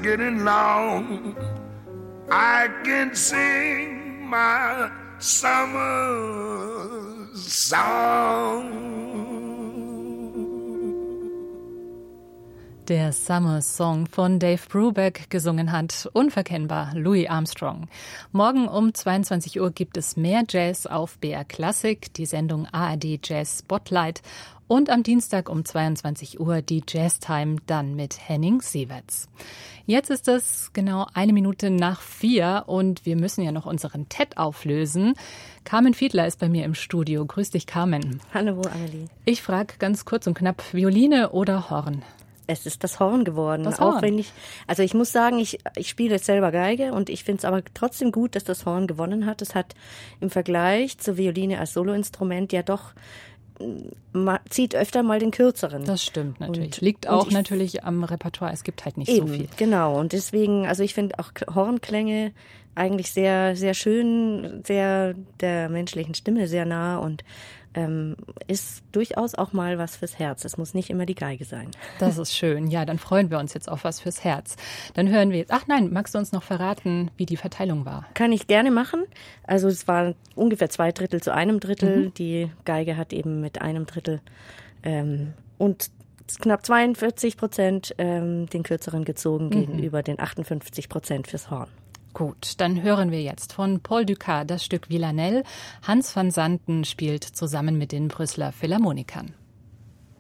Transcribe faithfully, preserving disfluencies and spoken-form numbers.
getting long. I can sing my summer song. Der Summer Song von Dave Brubeck gesungen hat, unverkennbar Louis Armstrong. Morgen um zweiundzwanzig Uhr gibt es mehr Jazz auf B R Classic, die Sendung A R D Jazz Spotlight und am Dienstag um zweiundzwanzig Uhr die Jazztime dann mit Henning Sieverts. Jetzt ist es genau eine Minute nach vier und wir müssen ja noch unseren T E D auflösen. Carmen Fiedler ist bei mir im Studio. Grüß dich, Carmen. Hallo, Amelie. Ich frage ganz kurz und knapp, Violine oder Horn? Es ist das Horn geworden. Das Horn. Auch wenn ich, also ich muss sagen, ich, ich spiele jetzt selber Geige und ich finde es aber trotzdem gut, dass das Horn gewonnen hat. Es hat im Vergleich zur Violine als Soloinstrument ja doch ma, zieht öfter mal den kürzeren. Das stimmt natürlich. Und, Liegt auch ich, natürlich am Repertoire. Es gibt halt nicht eben, so viel. Genau. Und deswegen, also ich finde auch Hornklänge eigentlich sehr, sehr schön, sehr der menschlichen Stimme sehr nah und ähm, ist durchaus auch mal was fürs Herz. Es muss nicht immer die Geige sein. Das ist schön. Ja, dann freuen wir uns jetzt auf was fürs Herz. Dann hören wir jetzt. Ach nein, magst du uns noch verraten, wie die Verteilung war? Kann ich gerne machen. Also es war ungefähr zwei Drittel zu einem Drittel. Mhm. Die Geige hat eben mit einem Drittel ähm, und knapp zweiundvierzig Prozent ähm, den kürzeren gezogen mhm. gegenüber den achtundfünfzig Prozent fürs Horn. Gut, dann hören wir jetzt von Paul Dukas das Stück Villanelle. Hans van Santen spielt zusammen mit den Brüsseler Philharmonikern.